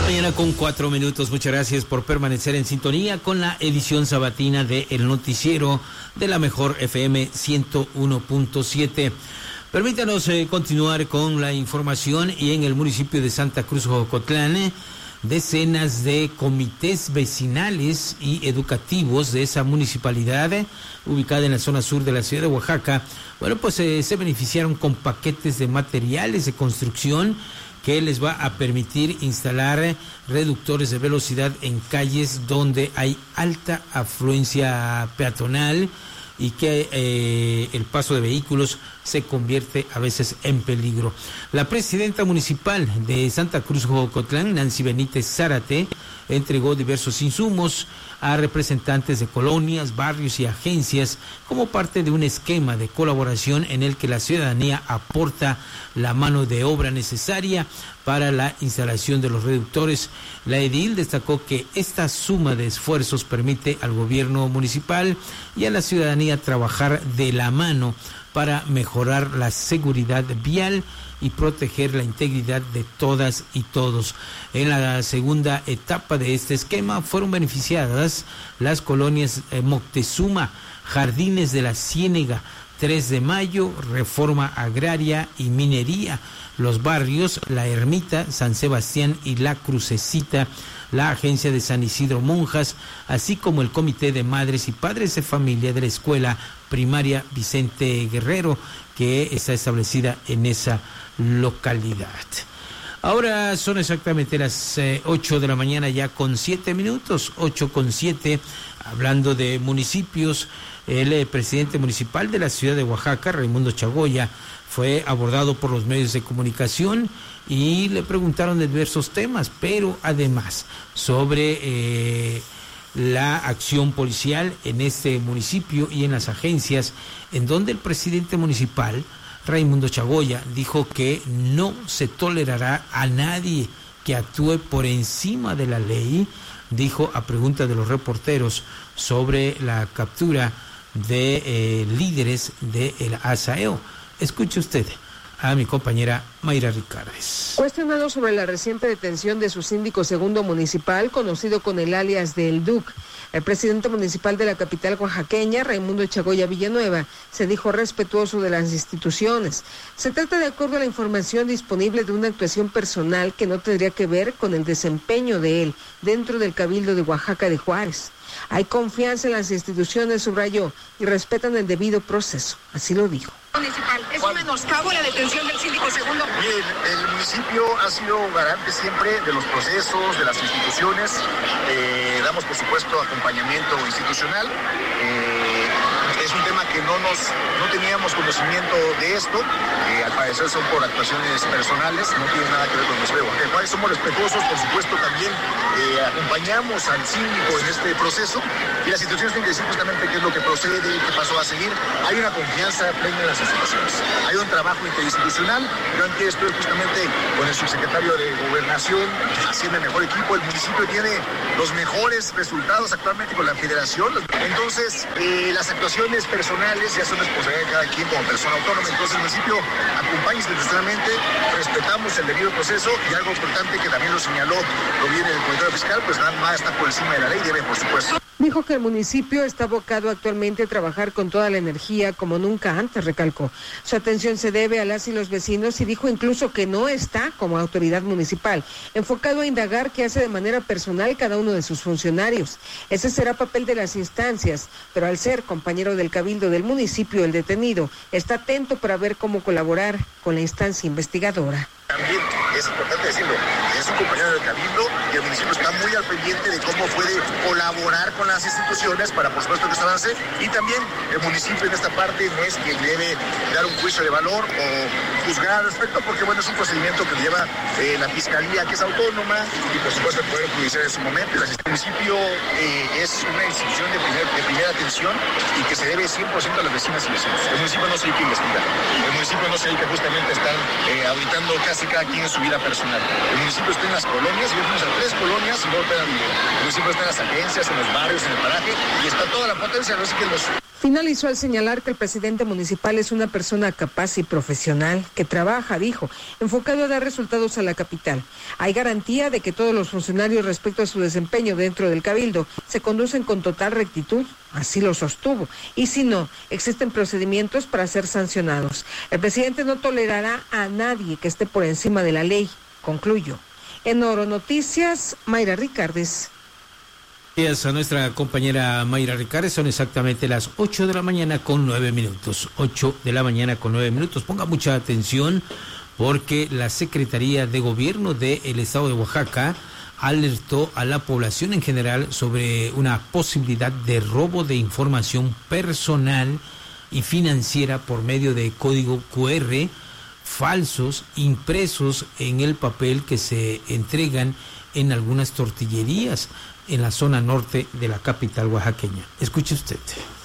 Mañana con 4 minutos. Muchas gracias por permanecer en sintonía con la edición sabatina de El Noticiero de la Mejor FM 101.7. Permítanos continuar con la información. Y en el municipio de Santa Cruz Jocotlán, decenas de comités vecinales y educativos de esa municipalidad, ubicada en la zona sur de la ciudad de Oaxaca, se beneficiaron con paquetes de materiales de construcción que les va a permitir instalar reductores de velocidad en calles donde hay alta afluencia peatonal y que el paso de vehículos se convierte a veces en peligro. La presidenta municipal de Santa Cruz Jocotlán, Nancy Benítez Zárate, entregó diversos insumos a representantes de colonias, barrios y agencias como parte de un esquema de colaboración en el que la ciudadanía aporta la mano de obra necesaria para la instalación de los reductores. La edil destacó que esta suma de esfuerzos permite al gobierno municipal y a la ciudadanía trabajar de la mano para mejorar la seguridad vial y proteger la integridad de todas y todos. En la segunda etapa de este esquema fueron beneficiadas las colonias Moctezuma, Jardines de la Ciénega, 3 de Mayo, Reforma Agraria y Minería, los barrios La Ermita, San Sebastián y La Crucecita, la Agencia de San Isidro Monjas, así como el Comité de Madres y Padres de Familia de la Escuela Primaria Vicente Guerrero, que está establecida en esa localidad. Ahora son exactamente las 8 de la mañana, ya con 7 minutos, 8:07, hablando de municipios. El presidente municipal de la ciudad de Oaxaca, Raimundo Chagoya, fue abordado por los medios de comunicación y le preguntaron de diversos temas, pero además sobre la acción policial en este municipio y en las agencias, en donde el presidente municipal, Raimundo Chagoya, dijo que no se tolerará a nadie que actúe por encima de la ley. Dijo a pregunta de los reporteros sobre la captura de líderes del aseo. Escuche usted a mi compañera Mayra Ricardes. Cuestionado sobre la reciente detención de su síndico segundo municipal, conocido con el alias de El Duc, el presidente municipal de la capital oaxaqueña, Raimundo Chagoya Villanueva, se dijo respetuoso de las instituciones. Se trata, de acuerdo a la información disponible, de una actuación personal que no tendría que ver con el desempeño de él dentro del Cabildo de Oaxaca de Juárez. Hay confianza en las instituciones, subrayó, y respetan el debido proceso. Así lo dijo. Municipal, ¿es un menoscabo la detención del síndico segundo? Bien, el municipio ha sido garante siempre de los procesos, de las instituciones. Damos, por supuesto, acompañamiento institucional. Es un tema que no teníamos conocimiento de esto. Al parecer son por actuaciones personales, no tiene nada que ver con el municipio de Oaxaca. Somos respetuosos, por supuesto, también acompañamos al síndico en este proceso y las instituciones tienen que decir justamente qué es lo que procede, qué pasó a seguir. Hay una confianza plena en las instituciones. Hay un trabajo interinstitucional. Yo antes estoy justamente con el subsecretario de Gobernación haciendo el mejor equipo. El municipio tiene los mejores resultados actualmente con la federación. Entonces, las actuaciones personales ya son responsabilidad de cada quien como persona autónoma. Entonces, el municipio acompaña institucionalmente, respetamos el debido proceso y algo importante que también lo señaló, lo viene el Comité Fiscal, pues nada más está por encima de la ley, debe, por supuesto. Dijo que el municipio está abocado actualmente a trabajar con toda la energía como nunca antes, recalcó. Su atención se debe a las y los vecinos y dijo incluso que no está, como autoridad municipal, enfocado a indagar qué hace de manera personal cada uno de sus funcionarios. Ese será papel de las instancias, pero al ser compañero del cabildo del municipio, el detenido está atento para ver cómo colaborar con la instancia investigadora. También es importante decirlo, es un compañero del cabildo y el municipio está muy al pendiente de cómo puede colaborar con las instituciones para, por supuesto, que se avance. Y también el municipio en esta parte no es quien debe dar un juicio de valor o juzgar al respecto, porque bueno, es un procedimiento que lleva la Fiscalía, que es autónoma, y por supuesto el Poder Judicial en su momento. El municipio es una institución de primera atención y que se debe 100% a las vecinas y vecinos. El municipio no se dedica a investigar. El municipio no se dedica justamente a estar auditando cada quien en su vida personal. El municipio está en las colonias, y vamos a 3 colonias y luego está el municipio está en las agencias, en los barrios, en el paraje, y está toda la potencia, no sé qué los... Finalizó al señalar que el presidente municipal es una persona capaz y profesional que trabaja, dijo, enfocado a dar resultados a la capital. Hay garantía de que todos los funcionarios respecto a su desempeño dentro del cabildo se conducen con total rectitud, así lo sostuvo, y si no, existen procedimientos para ser sancionados. El presidente no tolerará a nadie que esté por encima de la ley, concluyó. En Oro Noticias, Mayra Ricardes. Gracias a nuestra compañera Mayra Ricardes, son exactamente las 8 de la mañana con 9 minutos. 8 de la mañana con 9 minutos. Ponga mucha atención porque la Secretaría de Gobierno del Estado de Oaxaca alertó a la población en general sobre una posibilidad de robo de información personal y financiera por medio de código QR falsos impresos en el papel que se entregan en algunas tortillerías en la zona norte de la capital oaxaqueña. Escuche usted.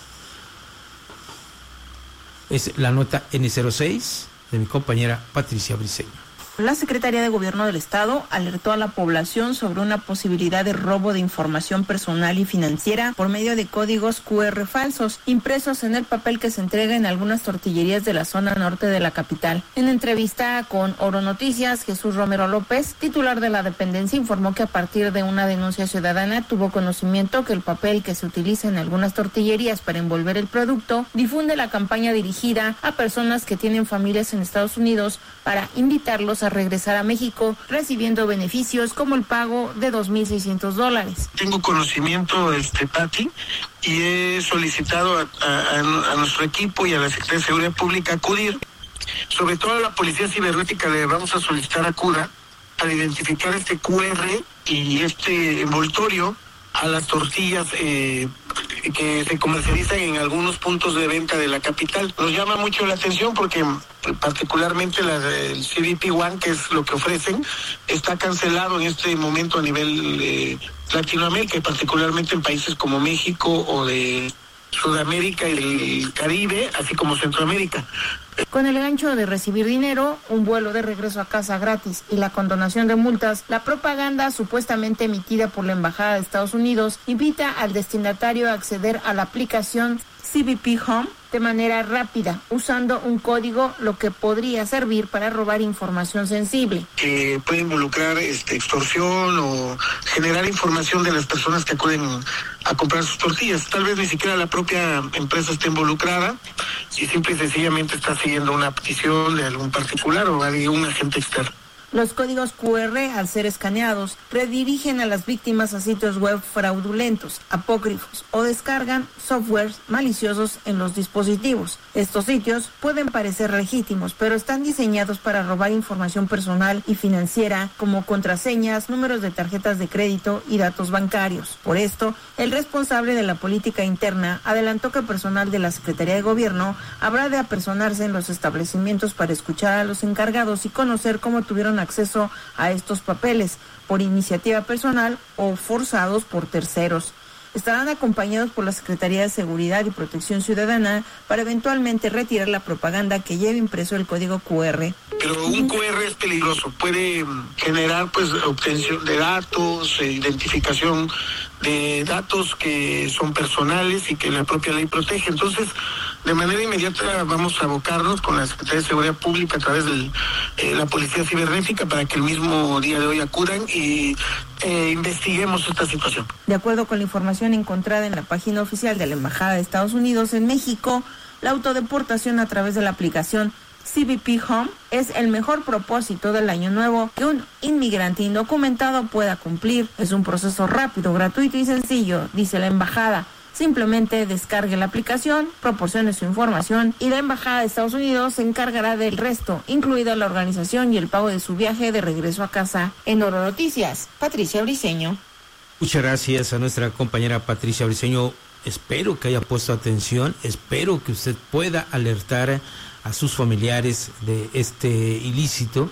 Es la nota N06 de mi compañera Patricia Briceño. La Secretaría de Gobierno del Estado alertó a la población sobre una posibilidad de robo de información personal y financiera por medio de códigos QR falsos, impresos en el papel que se entrega en algunas tortillerías de la zona norte de la capital. En entrevista con Oro Noticias, Jesús Romero López, titular de la dependencia, informó que a partir de una denuncia ciudadana tuvo conocimiento que el papel que se utiliza en algunas tortillerías para envolver el producto difunde la campaña dirigida a personas que tienen familias en Estados Unidos para invitarlos a regresar a México recibiendo beneficios como el pago de $2,600. Tengo conocimiento, Pati, y he solicitado a nuestro equipo y a la Secretaría de Seguridad Pública acudir. Sobre todo a la Policía Cibernética le vamos a solicitar acuda para identificar este QR y este envoltorio a las tortillas que se comercializan en algunos puntos de venta de la capital. Nos llama mucho la atención porque particularmente el CBP One, que es lo que ofrecen, está cancelado en este momento a nivel Latinoamérica y particularmente en países como México o de Sudamérica y el Caribe, así como Centroamérica. Con el gancho de recibir dinero, un vuelo de regreso a casa gratis y la condonación de multas, la propaganda supuestamente emitida por la Embajada de Estados Unidos invita al destinatario a acceder a la aplicación CBP Home de manera rápida, usando un código, lo que podría servir para robar información sensible. Que puede involucrar extorsión o generar información de las personas que acuden a comprar sus tortillas. Tal vez ni siquiera la propia empresa esté involucrada y simple y sencillamente está siguiendo una petición de algún particular o algún agente externo. Los códigos QR, al ser escaneados, redirigen a las víctimas a sitios web fraudulentos, apócrifos o descargan softwares maliciosos en los dispositivos. Estos sitios pueden parecer legítimos, pero están diseñados para robar información personal y financiera como contraseñas, números de tarjetas de crédito y datos bancarios. Por esto, el responsable de la política interna adelantó que personal de la Secretaría de Gobierno habrá de apersonarse en los establecimientos para escuchar a los encargados y conocer cómo tuvieron acceso a estos papeles por iniciativa personal o forzados por terceros. Estarán acompañados por la Secretaría de Seguridad y Protección Ciudadana para eventualmente retirar la propaganda que lleve impreso el código QR. Pero un QR es peligroso, puede generar obtención de datos, identificación de datos que son personales y que la propia ley protege. Entonces, de manera inmediata vamos a abocarnos con la Secretaría de Seguridad Pública a través de la Policía Cibernética para que el mismo día de hoy acudan y investiguemos esta situación. De acuerdo con la información encontrada en la página oficial de la Embajada de Estados Unidos en México, la autodeportación a través de la aplicación CBP Home es el mejor propósito del año nuevo que un inmigrante indocumentado pueda cumplir. Es un proceso rápido, gratuito y sencillo, dice la embajada. Simplemente descargue la aplicación, proporcione su información y la Embajada de Estados Unidos se encargará del resto, incluida la organización y el pago de su viaje de regreso a casa. En Oro Noticias, Patricia Briceño. Muchas gracias a nuestra compañera Patricia Briceño. Espero que haya puesto atención, espero que usted pueda alertar a sus familiares de este ilícito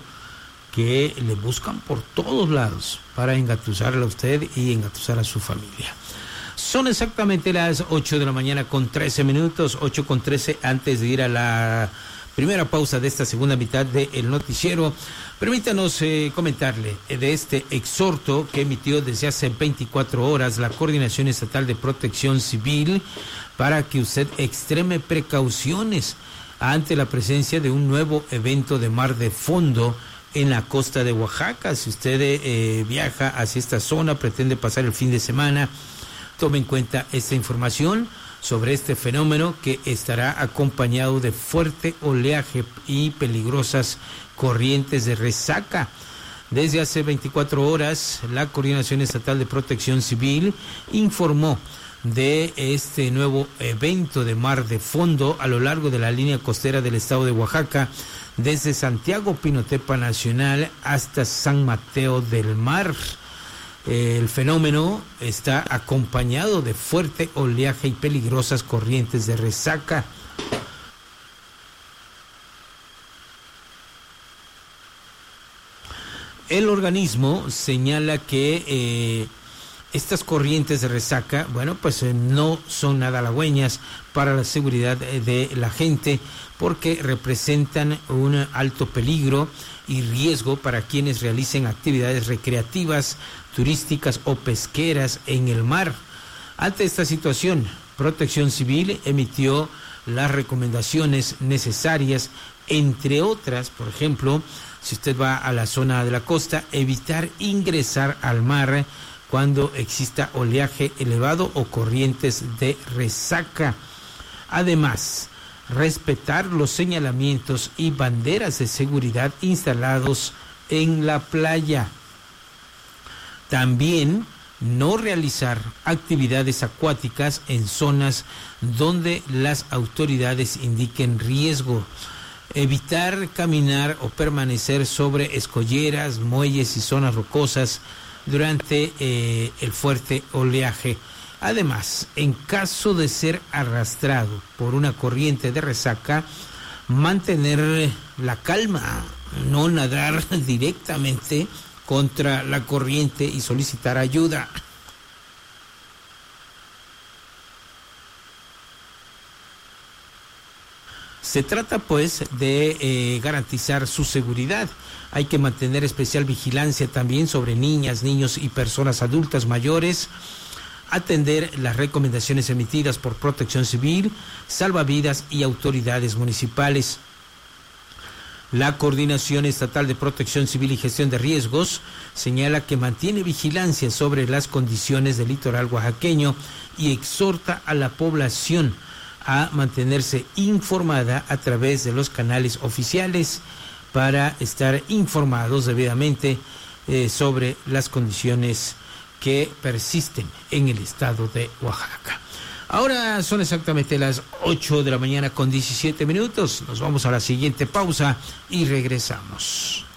que le buscan por todos lados para engatusarle a usted y engatusar a su familia. Son exactamente las 8 de la mañana con 13 minutos, 8 con 13, antes de ir a la primera pausa de esta segunda mitad del noticiero. Permítanos comentarle de este exhorto que emitió desde hace 24 horas la Coordinación Estatal de Protección Civil para que usted extreme precauciones ante la presencia de un nuevo evento de mar de fondo en la costa de Oaxaca. Si usted viaja hacia esta zona, pretende pasar el fin de semana, tome en cuenta esta información sobre este fenómeno que estará acompañado de fuerte oleaje y peligrosas corrientes de resaca. Desde hace 24 horas, la Coordinación Estatal de Protección Civil informó de este nuevo evento de mar de fondo a lo largo de la línea costera del estado de Oaxaca, desde Santiago Pinotepa Nacional hasta San Mateo del Mar. El fenómeno está acompañado de fuerte oleaje y peligrosas corrientes de resaca. El organismo señala que estas corrientes de resaca, no son nada halagüeñas para la seguridad de la gente, porque representan un alto peligro y riesgo para quienes realicen actividades recreativas, turísticas o pesqueras en el mar. Ante esta situación, Protección Civil emitió las recomendaciones necesarias, entre otras, por ejemplo, si usted va a la zona de la costa, evitar ingresar al mar cuando exista oleaje elevado o corrientes de resaca. Además, respetar los señalamientos y banderas de seguridad instalados en la playa. También no realizar actividades acuáticas en zonas donde las autoridades indiquen riesgo. Evitar caminar o permanecer sobre escolleras, muelles y zonas rocosas durante el fuerte oleaje. Además, en caso de ser arrastrado por una corriente de resaca, mantener la calma, no nadar directamente contra la corriente y solicitar ayuda. Se trata pues de garantizar su seguridad. Hay que mantener especial vigilancia también sobre niñas, niños y personas adultas mayores, atender las recomendaciones emitidas por Protección Civil, salvavidas y autoridades municipales. La Coordinación Estatal de Protección Civil y Gestión de Riesgos señala que mantiene vigilancia sobre las condiciones del litoral oaxaqueño y exhorta a la población a mantenerse informada a través de los canales oficiales para estar informados debidamente sobre las condiciones que persisten en el estado de Oaxaca. Ahora son exactamente las 8 de la mañana con 17 minutos. Nos vamos a la siguiente pausa y regresamos.